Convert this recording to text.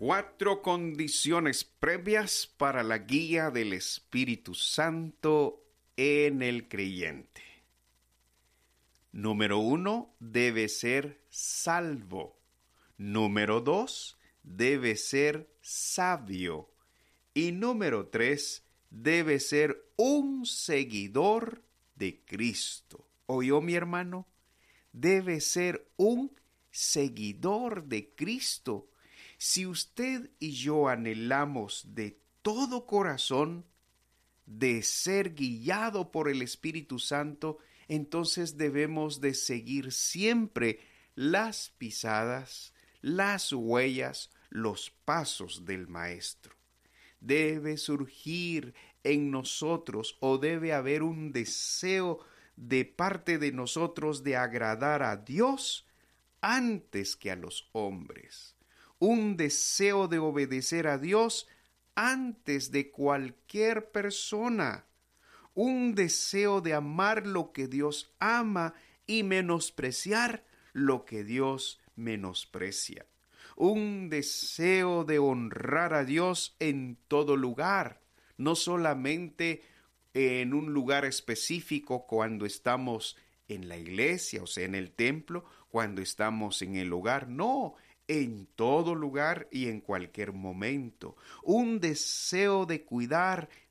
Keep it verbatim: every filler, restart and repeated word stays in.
Cuatro condiciones previas para la guía del Espíritu Santo en el creyente. Número uno, debe ser salvo. Número dos, debe ser sabio. Y número tres, debe ser un seguidor de Cristo. ¿Oyó, mi hermano? Debe ser un seguidor de Cristo. Si usted y yo anhelamos de todo corazón de ser guiado por el Espíritu Santo, entonces debemos de seguir siempre las pisadas, las huellas, los pasos del Maestro. Debe surgir en nosotros o debe haber un deseo de parte de nosotros de agradar a Dios antes que a los hombres. Un deseo de obedecer a Dios antes de cualquier persona. Un deseo de amar lo que Dios ama y menospreciar lo que Dios menosprecia. Un deseo de honrar a Dios en todo lugar, no solamente en un lugar específico cuando estamos en la iglesia, o sea, en el templo, cuando estamos en el hogar, no, en todo lugar y en cualquier momento. Un deseo de cuidar